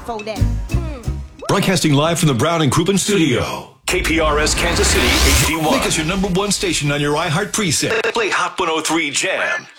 before that. Broadcasting live from the Brown and Crouppen studio. KPRS Kansas City HD1. Make us your #1 station on your iHeart preset. Play Hot 103 Jam.